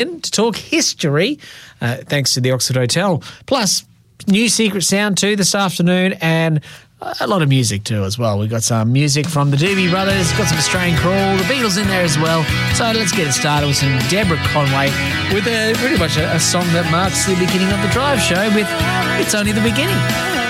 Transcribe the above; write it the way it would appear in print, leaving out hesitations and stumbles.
to talk history, thanks to the Oxford Hotel. Plus, new Secret Sound too this afternoon, and a lot of music too as well. We've got some music from the Doobie Brothers, got some Australian Crawl, the Beatles in there as well. So let's get it started with some Deborah Conway with pretty much a song that marks the beginning of the Drive Show with It's Only the Beginning.